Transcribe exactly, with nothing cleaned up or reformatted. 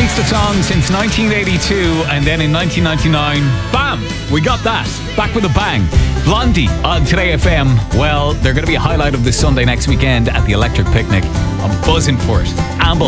released a song since nineteen eighty-two, and then in nineteen ninety-nine, bam, we got that. Back with a bang. Blondie on Today F M. Well, they're going to be a highlight of this Sunday next weekend at the Electric Picnic. I'm buzzing for it. Amble